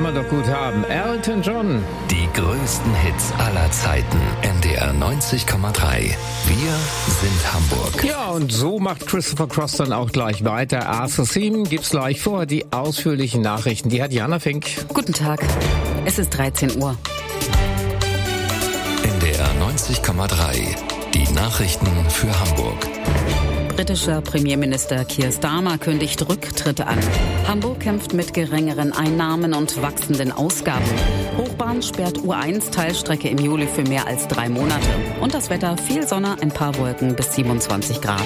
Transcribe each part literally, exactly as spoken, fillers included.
kann man doch gut haben. Elton John. Die größten Hits aller Zeiten. N D R neunzig Komma drei. Wir sind Hamburg. Ja, und so macht Christopher Cross dann auch gleich weiter. Arthur Thiem gibt's gleich vor. Die ausführlichen Nachrichten, die hat Jana Fink. Guten Tag. Es ist dreizehn Uhr. N D R neunzig Komma drei. Die Nachrichten für Hamburg. Britischer Premierminister Keir Starmer kündigt Rücktritt an. Hamburg kämpft mit geringeren Einnahmen und wachsenden Ausgaben. Hochbahn sperrt U eins Teilstrecke im Juli für mehr als drei Monate. Und das Wetter: viel Sonne, ein paar Wolken bis siebenundzwanzig Grad.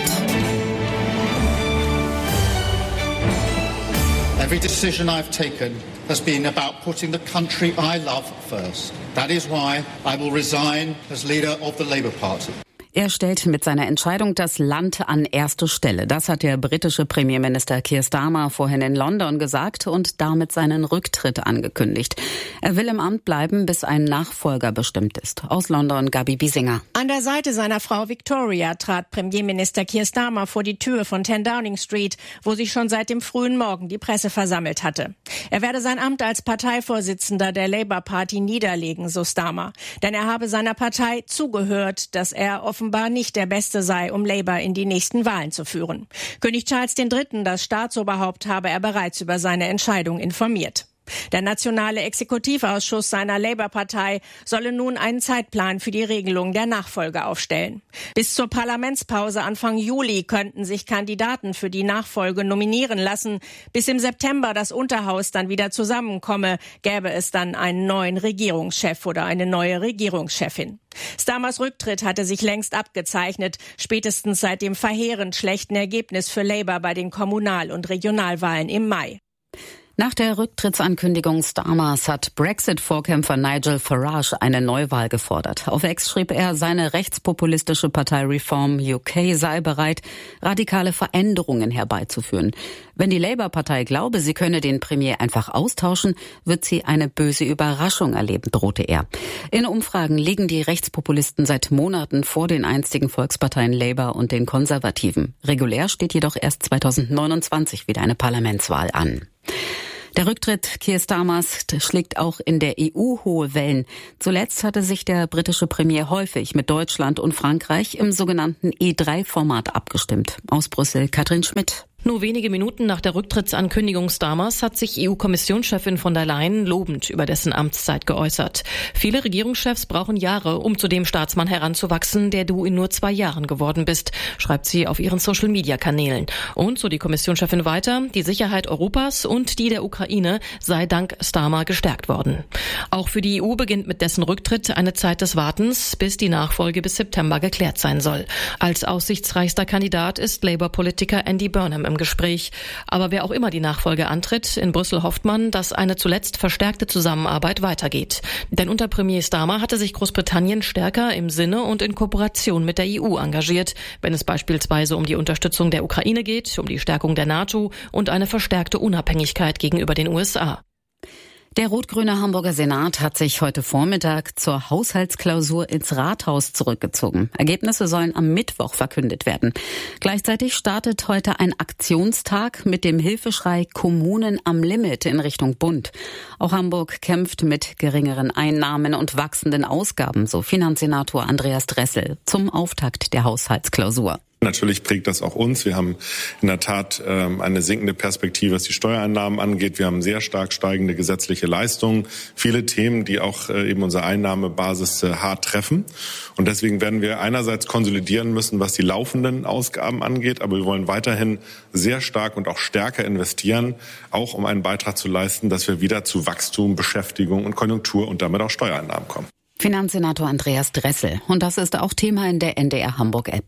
Every decision I've taken has been about putting the country I love first. That is why I will resign as leader of the Labour Party. Er stellt mit seiner Entscheidung das Land an erste Stelle. Das hat der britische Premierminister Keir Starmer vorhin in London gesagt und damit seinen Rücktritt angekündigt. Er will im Amt bleiben, bis ein Nachfolger bestimmt ist. Aus London, Gabi Biesinger. An der Seite seiner Frau Victoria trat Premierminister Keir Starmer vor die Tür von zehn Downing Street, wo sich schon seit dem frühen Morgen die Presse versammelt hatte. Er werde sein Amt als Parteivorsitzender der Labour Party niederlegen, so Starmer. Denn er habe seiner Partei zugehört, dass er offenbar offenbar nicht der Beste sei, um Labour in die nächsten Wahlen zu führen. König Charles der Dritte, das Staatsoberhaupt, habe er bereits über seine Entscheidung informiert. Der nationale Exekutivausschuss seiner Labour-Partei solle nun einen Zeitplan für die Regelung der Nachfolge aufstellen. Bis zur Parlamentspause Anfang Juli könnten sich Kandidaten für die Nachfolge nominieren lassen. Bis im September das Unterhaus dann wieder zusammenkomme, gäbe es dann einen neuen Regierungschef oder eine neue Regierungschefin. Starmers Rücktritt hatte sich längst abgezeichnet, spätestens seit dem verheerend schlechten Ergebnis für Labour bei den Kommunal- und Regionalwahlen im Mai. Nach der Rücktrittsankündigung Starmers hat Brexit-Vorkämpfer Nigel Farage eine Neuwahl gefordert. Auf X schrieb er, seine rechtspopulistische Partei Reform U K sei bereit, radikale Veränderungen herbeizuführen. Wenn die Labour-Partei glaube, sie könne den Premier einfach austauschen, wird sie eine böse Überraschung erleben, drohte er. In Umfragen liegen die Rechtspopulisten seit Monaten vor den einstigen Volksparteien Labour und den Konservativen. Regulär steht jedoch erst zweitausendneunundzwanzig wieder eine Parlamentswahl an. Der Rücktritt Keir Starmers schlägt auch in der E U hohe Wellen. Zuletzt hatte sich der britische Premier häufig mit Deutschland und Frankreich im sogenannten E drei Format abgestimmt. Aus Brüssel, Katrin Schmidt. Nur wenige Minuten nach der Rücktrittsankündigung Starmers hat sich E U-Kommissionschefin von der Leyen lobend über dessen Amtszeit geäußert. Viele Regierungschefs brauchen Jahre, um zu dem Staatsmann heranzuwachsen, der du in nur zwei Jahren geworden bist, schreibt sie auf ihren Social-Media-Kanälen. Und so die Kommissionschefin weiter, die Sicherheit Europas und die der Ukraine sei dank Starmer gestärkt worden. Auch für die E U beginnt mit dessen Rücktritt eine Zeit des Wartens, bis die Nachfolge bis September geklärt sein soll. Als aussichtsreichster Kandidat ist Labour-Politiker Andy Burnham im Gespräch. Aber wer auch immer die Nachfolge antritt, in Brüssel hofft man, dass eine zuletzt verstärkte Zusammenarbeit weitergeht. Denn unter Premier Starmer hatte sich Großbritannien stärker im Sinne und in Kooperation mit der E U engagiert, wenn es beispielsweise um die Unterstützung der Ukraine geht, um die Stärkung der NATO und eine verstärkte Unabhängigkeit gegenüber den U S A. Der rot-grüne Hamburger Senat hat sich heute Vormittag zur Haushaltsklausur ins Rathaus zurückgezogen. Ergebnisse sollen am Mittwoch verkündet werden. Gleichzeitig startet heute ein Aktionstag mit dem Hilfeschrei Kommunen am Limit in Richtung Bund. Auch Hamburg kämpft mit geringeren Einnahmen und wachsenden Ausgaben, so Finanzsenator Andreas Dressel zum Auftakt der Haushaltsklausur. Natürlich prägt das auch uns. Wir haben in der Tat ähm, eine sinkende Perspektive, was die Steuereinnahmen angeht. Wir haben sehr stark steigende gesetzliche Leistungen. Viele Themen, die auch äh, eben unsere Einnahmebasis äh, hart treffen. Und deswegen werden wir einerseits konsolidieren müssen, was die laufenden Ausgaben angeht. Aber wir wollen weiterhin sehr stark und auch stärker investieren, auch um einen Beitrag zu leisten, dass wir wieder zu Wachstum, Beschäftigung und Konjunktur und damit auch Steuereinnahmen kommen. Finanzsenator Andreas Dressel. Und das ist auch Thema in der N D R Hamburg-App.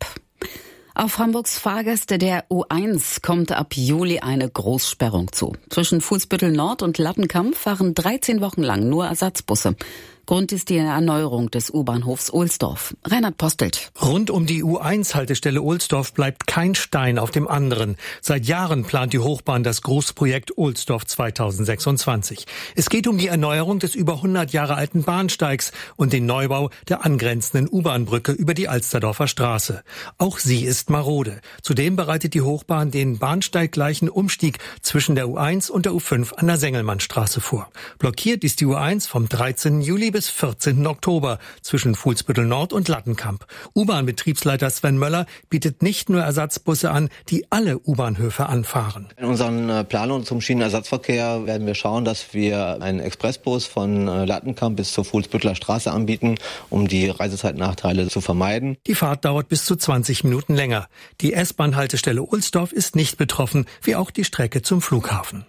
Auf Hamburgs Fahrgäste der U eins kommt ab Juli eine Großsperrung zu. Zwischen Fuhlsbüttel Nord und Lattenkamp fahren dreizehn Wochen lang nur Ersatzbusse. Grund ist die Erneuerung des U-Bahnhofs Ohlsdorf. Reinhard Postelt. Rund um die U eins Haltestelle Ohlsdorf bleibt kein Stein auf dem anderen. Seit Jahren plant die Hochbahn das Großprojekt Ohlsdorf zweitausendsechsundzwanzig. Es geht um die Erneuerung des über hundert Jahre alten Bahnsteigs und den Neubau der angrenzenden U-Bahn-Brücke über die Alsterdorfer Straße. Auch sie ist marode. Zudem bereitet die Hochbahn den bahnsteiggleichen Umstieg zwischen der U eins und der U fünf an der Sengelmannstraße vor. Blockiert ist die U eins vom dreizehnten Juli bis vierzehnten Oktober zwischen Fuhlsbüttel Nord und Lattenkamp. U-Bahn-Betriebsleiter Sven Möller bietet nicht nur Ersatzbusse an, die alle U-Bahnhöfe anfahren. In unseren Planungen zum Schienenersatzverkehr werden wir schauen, dass wir einen Expressbus von Lattenkamp bis zur Fuhlsbüttler Straße anbieten, um die Reisezeitnachteile zu vermeiden. Die Fahrt dauert bis zu zwanzig Minuten länger. Die S-Bahn-Haltestelle Ohlsdorf ist nicht betroffen, wie auch die Strecke zum Flughafen.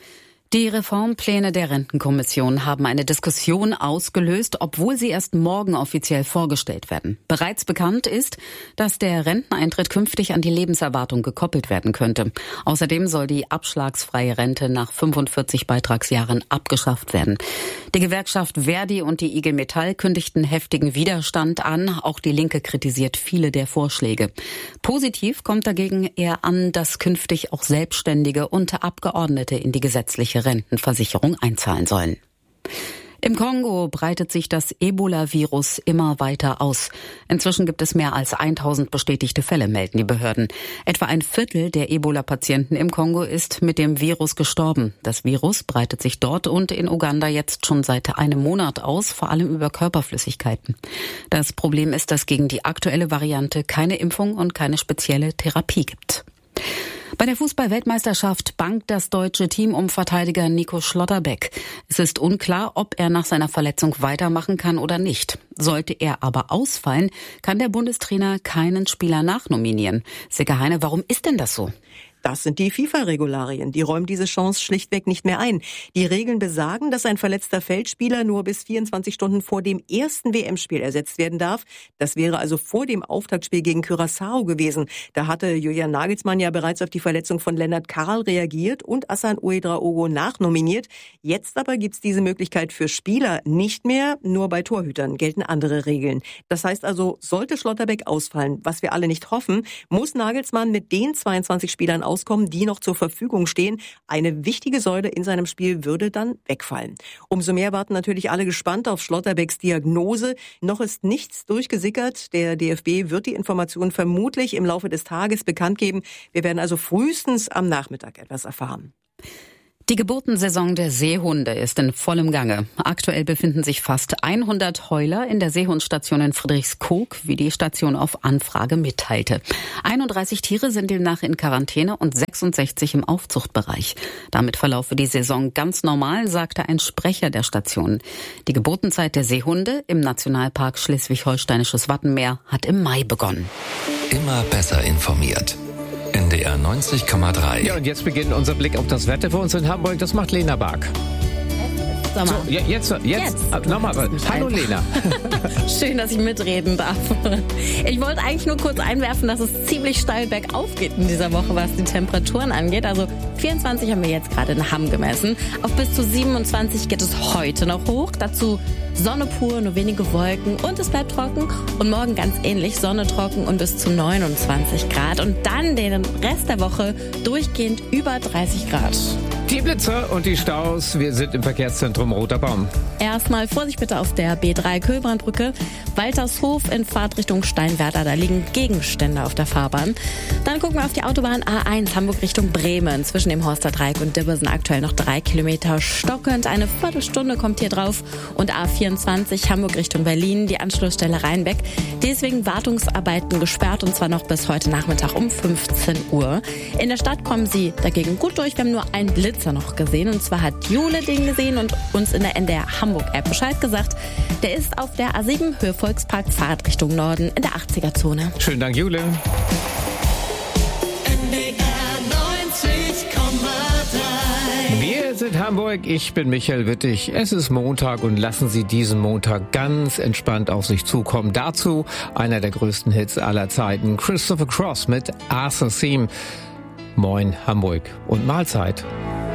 Die Reformpläne der Rentenkommission haben eine Diskussion ausgelöst, obwohl sie erst morgen offiziell vorgestellt werden. Bereits bekannt ist, dass der Renteneintritt künftig an die Lebenserwartung gekoppelt werden könnte. Außerdem soll die abschlagsfreie Rente nach fünfundvierzig Beitragsjahren abgeschafft werden. Die Gewerkschaft Verdi und die I G Metall kündigten heftigen Widerstand an. Auch die Linke kritisiert viele der Vorschläge. Positiv kommt dagegen eher an, dass künftig auch Selbstständige und Abgeordnete in die gesetzliche Rentenversicherung einzahlen sollen. Im Kongo breitet sich das Ebola-Virus immer weiter aus. Inzwischen gibt es mehr als tausend bestätigte Fälle, melden die Behörden. Etwa ein Viertel der Ebola-Patienten im Kongo ist mit dem Virus gestorben. Das Virus breitet sich dort und in Uganda jetzt schon seit einem Monat aus, vor allem über Körperflüssigkeiten. Das Problem ist, dass gegen die aktuelle Variante keine Impfung und keine spezielle Therapie gibt. Bei der Fußball-Weltmeisterschaft bangt das deutsche Team um Verteidiger Nico Schlotterbeck. Es ist unklar, ob er nach seiner Verletzung weitermachen kann oder nicht. Sollte er aber ausfallen, kann der Bundestrainer keinen Spieler nachnominieren. Silke Heine, warum ist denn das so? Das sind die FIFA-Regularien. Die räumen diese Chance schlichtweg nicht mehr ein. Die Regeln besagen, dass ein verletzter Feldspieler nur bis vierundzwanzig Stunden vor dem ersten W M-Spiel ersetzt werden darf. Das wäre also vor dem Auftaktspiel gegen Curaçao gewesen. Da hatte Julian Nagelsmann ja bereits auf die Verletzung von Lennart Karl reagiert und Hassan Ouedraogo nachnominiert. Jetzt aber gibt's diese Möglichkeit für Spieler nicht mehr. Nur bei Torhütern gelten andere Regeln. Das heißt also, sollte Schlotterbeck ausfallen, was wir alle nicht hoffen, muss Nagelsmann mit den zweiundzwanzig Spielern auskommen, die noch zur Verfügung stehen. Eine wichtige Säule in seinem Spiel würde dann wegfallen. Umso mehr warten natürlich alle gespannt auf Schlotterbecks Diagnose. Noch ist nichts durchgesickert. Der D F B wird die Informationen vermutlich im Laufe des Tages bekannt geben. Wir werden also frühestens am Nachmittag etwas erfahren. Die Geburtensaison der Seehunde ist in vollem Gange. Aktuell befinden sich fast hundert Heuler in der Seehundstation in Friedrichskoog, wie die Station auf Anfrage mitteilte. einunddreißig Tiere sind demnach in Quarantäne und sechsundsechzig im Aufzuchtbereich. Damit verlaufe die Saison ganz normal, sagte ein Sprecher der Station. Die Geburtenzeit der Seehunde im Nationalpark Schleswig-Holsteinisches Wattenmeer hat im Mai begonnen. Immer besser informiert. N D R neunzig Komma drei. Ja, und jetzt beginnt unser Blick auf das Wetter für uns in Hamburg. Das macht Lena Bark. So, ja, jetzt, jetzt, jetzt. nochmal. Hallo Lena. Schön, dass ich mitreden darf. Ich wollte eigentlich nur kurz einwerfen, dass es ziemlich steil bergauf geht in dieser Woche, was die Temperaturen angeht. Also vierundzwanzig haben wir jetzt gerade in Hamm gemessen. Auf bis zu siebenundzwanzig geht es heute noch hoch. Dazu Sonne pur, nur wenige Wolken und es bleibt trocken. Und morgen ganz ähnlich, Sonne trocken und bis zu neunundzwanzig Grad. Und dann den Rest der Woche durchgehend über dreißig Grad. Die Blitze und die Staus. Wir sind im Verkehrszentrum Roter Baum. Erstmal Vorsicht bitte auf der B drei Köhlbrandbrücke. Waltershof in Fahrtrichtung Steinwerder. Da liegen Gegenstände auf der Fahrbahn. Dann gucken wir auf die Autobahn A eins Hamburg Richtung Bremen. Zwischen dem Horster Dreieck und Dibbersen aktuell noch drei Kilometer stockend. Eine Viertelstunde kommt hier drauf. Und A vierundzwanzig Hamburg Richtung Berlin. Die Anschlussstelle Rheinbeck. Deswegen Wartungsarbeiten gesperrt und zwar noch bis heute Nachmittag um fünfzehn Uhr. In der Stadt kommen Sie dagegen gut durch. Wir haben nur einen Blitzer noch gesehen. Und zwar hat Jule den gesehen und uns in der N D R Hamburg-App Bescheid gesagt. Der ist auf der A sieben Höhe Volkspark Fahrt Richtung Norden in der achtziger-Zone. Schönen Dank, Jule. N D R neunzig Komma drei. Wir sind Hamburg, ich bin Michael Wittig. Es ist Montag und lassen Sie diesen Montag ganz entspannt auf sich zukommen. Dazu einer der größten Hits aller Zeiten, Christopher Cross mit Arthur Theme. Moin Hamburg und Mahlzeit.